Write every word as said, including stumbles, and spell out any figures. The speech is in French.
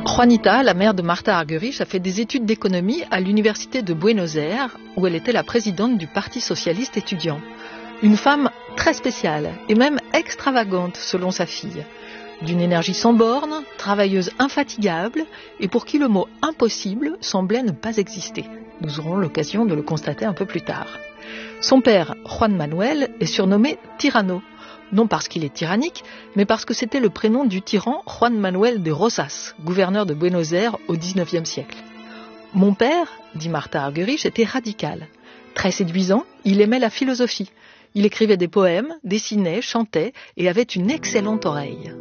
Juanita, la mère de Martha Argerich, a fait des études d'économie à l'université de Buenos Aires, où elle était la présidente du Parti socialiste étudiant. Une femme très spéciale et même extravagante selon sa fille. D'une énergie sans borne, travailleuse infatigable et pour qui le mot impossible semblait ne pas exister. Nous aurons l'occasion de le constater un peu plus tard. Son père, Juan Manuel, est surnommé Tirano. Non parce qu'il est tyrannique, mais parce que c'était le prénom du tyran Juan Manuel de Rosas, gouverneur de Buenos Aires au dix-neuvième siècle. Mon père, dit Martha Argerich, était radical. Très séduisant, il aimait la philosophie. Il écrivait des poèmes, dessinait, chantait et avait une excellente oreille.